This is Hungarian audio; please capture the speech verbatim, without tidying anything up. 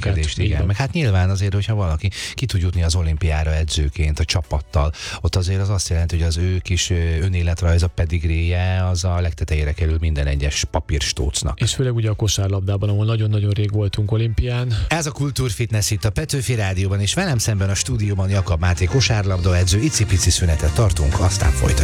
kiemelkedést, igen. Meg hát nyilván azért, hogyha valaki ki tud jutni az olimpiára edzőként, a csapattal, ott azért az azt jelenti, hogy az ő kis önéletrajz, a pedigréje, az a legtetejére kerül minden egyes papírstócnak. És főleg ugye a kosárlabdában, ahol nagyon-nagyon rég voltunk olimpián. Ez a Kultúrfitness itt a Petőfi Rádióban, és velem szemben a stúdióban Jakab Máté kosárlabda edző, icipici szünetet tartunk, aztán folytatjuk.